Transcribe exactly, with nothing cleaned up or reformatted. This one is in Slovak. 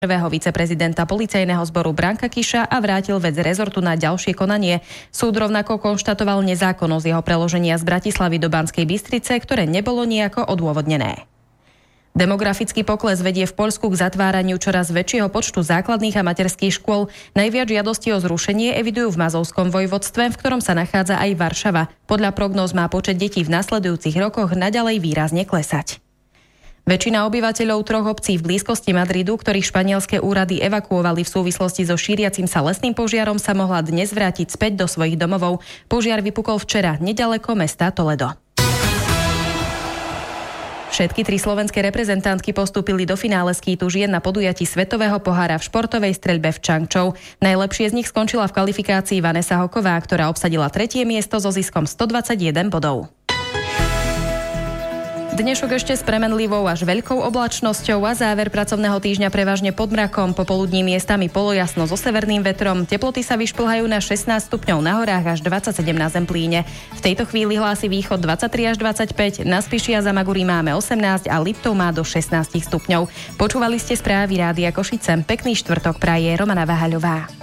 prvého viceprezidenta policajného zboru Branka Kiša a vrátil vec rezortu na ďalšie konanie. Súd rovnako konštatoval nezákonnosť jeho preloženia z Bratislavy do Banskej Bystrice, ktoré nebolo nejako odôvodnené. Demografický pokles vedie v Poľsku k zatváraniu čoraz väčšieho počtu základných a materských škôl. Najviac žiadostí o zrušenie evidujú v Mazovskom vojvodstve, v ktorom sa nachádza aj Varšava. Podľa prognóz má počet detí v nasledujúcich rokoch naďalej výrazne klesať. Väčšina obyvateľov troch obcí v blízkosti Madridu, ktorých španielské úrady evakuovali v súvislosti so šíriacim sa lesným požiarom, sa mohla dnes vrátiť späť do svojich domovov. Požiar vypukol včera neďaleko mesta Toledo. Všetky tri slovenské reprezentantky postúpili do finále skítu žien na podujatí Svetového pohára v športovej streľbe v Čangčou. Najlepšie z nich skončila v kvalifikácii Vanessa Hoková, ktorá obsadila tretie miesto so ziskom stodvadsaťjeden bodov. Dnešok ešte s premenlivou až veľkou oblačnosťou a záver pracovného týždňa prevažne pod mrakom, popoludní miestami polojasno so severným vetrom. Teploty sa vyšplhajú na šestnásť stupňov na horách až dvadsaťsedem na Zemplíne. V tejto chvíli hlási východ dvadsaťtri až dvadsaťpäť, na Spiši a Zamagurí máme osemnásť a Liptov má do šestnásť stupňov. Počúvali ste správy Rádia Košice. Pekný štvrtok praje Romana Vahaľová.